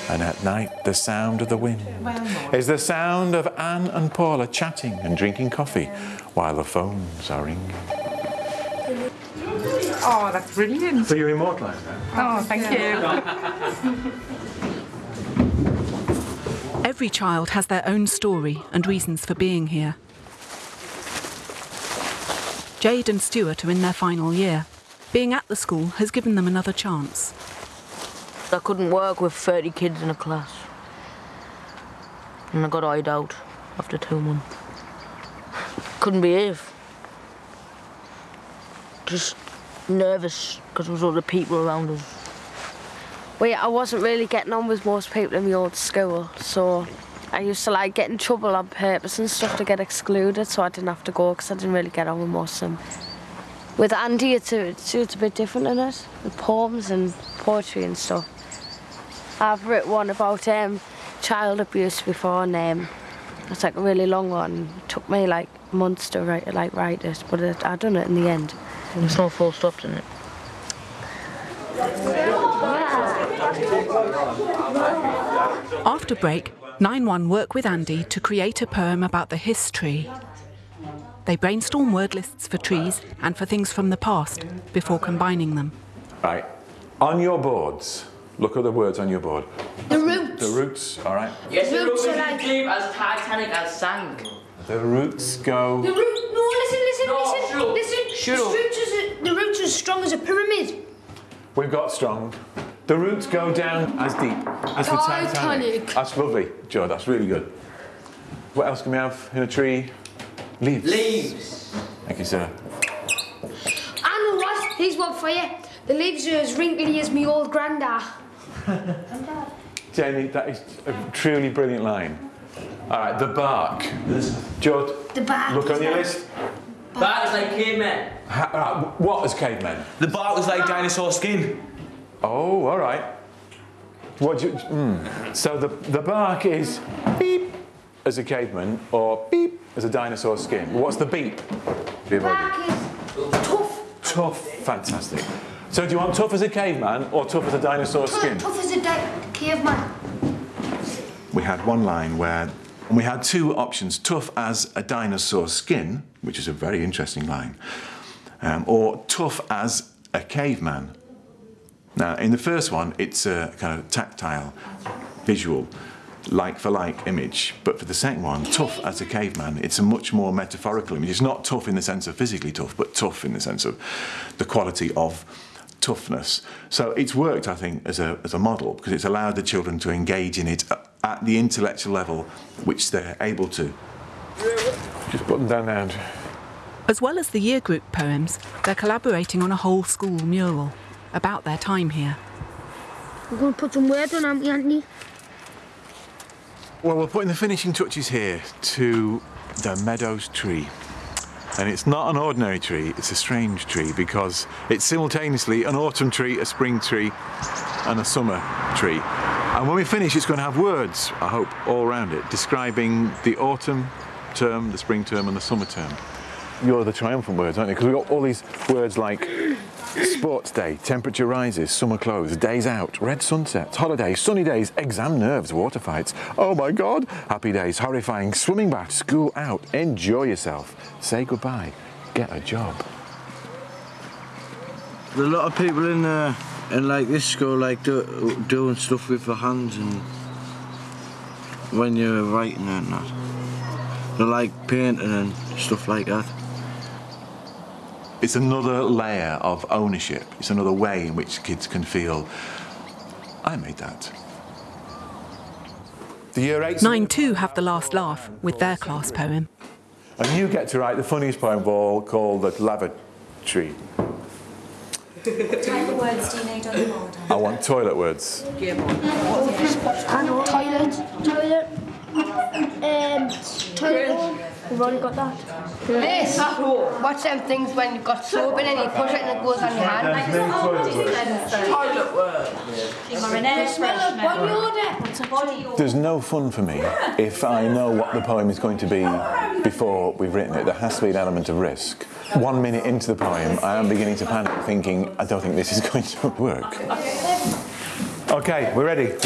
And at night, the sound of the wind is the sound of Anne and Paula chatting and drinking coffee while the phones are ringing. Oh, that's brilliant. So you're immortalised now? Oh, thank you. Every child has their own story and reasons for being here. Jade and Stuart are in their final year. Being at the school has given them another chance. I couldn't work with 30 kids in a class. And I got eyed out after 2 months. Couldn't behave. Just nervous because there was all the people around us. Well, I wasn't really getting on with most people in my old school, so I used to like get in trouble on purpose and stuff to get excluded, so I didn't have to go because I didn't really get on with most of them. With Andy, it's a bit different in it, with poems and poetry and stuff. I've written one about child abuse before, and it's like a really long one. It took me like months to write it, but I done it in the end. There's no full stop in it. After break, 9-1 work with Andy to create a poem about the history. They brainstorm word lists for trees and for things from the past before combining them. Right, on your boards, look at the words on your board. The roots. The roots, all right. Yes, the roots are like as Titanic as sank. The roots go... The root... No, listen. Shut up. The roots are as strong as a pyramid. We've got strong. The roots go down as deep as the Titanic. That's lovely, Joe, that's really good. What else can we have in a tree? Leaves. Leaves. Thank you, sir. I know what. Here's one for you. The leaves are as wrinkly as me old grandad. Jenny, that is a truly brilliant line. All right, the bark. Judd, The bark. look on your list. Bark is like cavemen. What is cavemen? The bark was like dinosaur skin. Oh, all right. What do you, So the bark is beep as a caveman or beep as a dinosaur skin. What's the beep? The bark is tough. Tough, fantastic. So do you want tough as a caveman or tough as a dinosaur skin? Tough as a caveman. We had one line where we had 2 options, tough as a dinosaur skin, which is a very interesting line, or tough as a caveman. Now, in the first one, it's a kind of tactile, visual, like-for-like image. But for the second one, tough as a caveman, it's a much more metaphorical image. It's not tough in the sense of physically tough, but tough in the sense of the quality of toughness. So it's worked, I think, as a model, because it's allowed the children to engage in it at the intellectual level which they're able to. Just put them down now. As well as the year group poems, they're collaborating on a whole school mural about their time here. We're going to put some words on, aren't we, Anthony? Well, we're putting the finishing touches here to the Meadows tree. And it's not an ordinary tree, it's a strange tree because it's simultaneously an autumn tree, a spring tree and a summer tree. And when we finish, it's going to have words, I hope, all around it, describing the autumn term, the spring term and the summer term. You're the triumphant words, aren't you? Because we've got all these words like sports day, temperature rises, summer clothes, days out, red sunsets, holidays, sunny days, exam nerves, water fights, oh my God, happy days, horrifying, swimming bath, school out, enjoy yourself, say goodbye, get a job. There's a lot of people in like this school like doing stuff with their hands and when you're writing and that. They like painting and stuff like that. It's another layer of ownership. It's another way in which kids can feel, I made that. The year 8... 9-2 have the last laugh with their class poem. And you get to write the funniest poem of all called The Lavatory. What type of words do you need on the board? I want toilet words. Toilet. Toilet. We've already got that. This. Watch them things when you've got soap in and you push it and it goes on your hand. Toilet word. There's no fun for me if I know what the poem is going to be before we've written it. There has to be an element of risk. 1 minute into the poem, I am beginning to panic, thinking, I don't think this is going to work. Okay, we're ready.